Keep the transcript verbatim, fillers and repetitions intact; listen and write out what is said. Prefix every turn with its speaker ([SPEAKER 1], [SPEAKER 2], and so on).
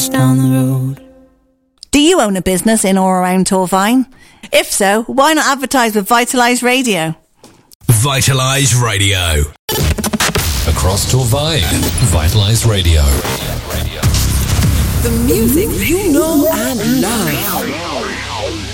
[SPEAKER 1] down the road.
[SPEAKER 2] Do you own a business in or around Torvine? If so, why not advertise with Vitalise Radio?
[SPEAKER 3] Vitalise Radio.
[SPEAKER 4] Across Torvine, Vitalise Radio.
[SPEAKER 1] The music you know and love.